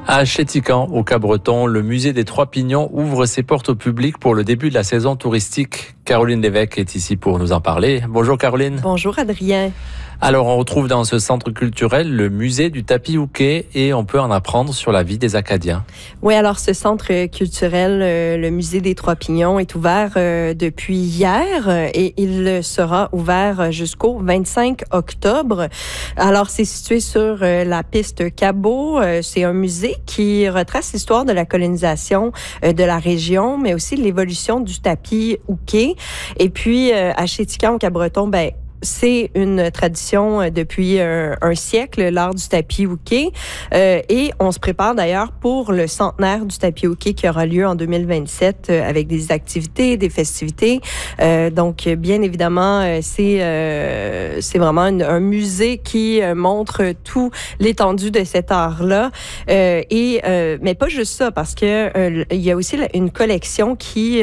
À Chéticamp, au Cap-Breton, le musée des Trois Pignons ouvre ses portes au public pour le début de la saison touristique. Caroline Lévesque est ici pour nous en parler. Bonjour Caroline. Bonjour Adrien. Alors on retrouve dans ce centre culturel le musée du tapis houquet et on peut en apprendre sur la vie des Acadiens. Oui, alors ce centre culturel, le musée des Trois Pignons, est ouvert depuis hier et il sera ouvert jusqu'au 25 octobre. Alors c'est situé sur la piste Cabot. C'est un musée qui retrace l'histoire de la colonisation de la région, mais aussi l'évolution du tapis houquet. Et puis à Chéticamp, au Cap-Breton, c'est une tradition depuis un siècle, l'art du tapis houquet. Et on se prépare d'ailleurs pour le centenaire du tapis houquet qui aura lieu en 2027 avec des activités, des festivités. Donc, bien évidemment, c'est vraiment un musée qui montre tout l'étendue de cet art-là. Mais pas juste ça, parce que il y a aussi une collection qui